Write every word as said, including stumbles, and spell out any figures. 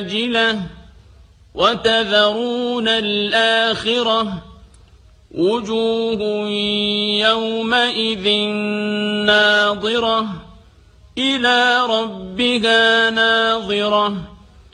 العاجلة وتذرون الآخرة وجوه يومئذ ناظرة إلى ربها ناظرة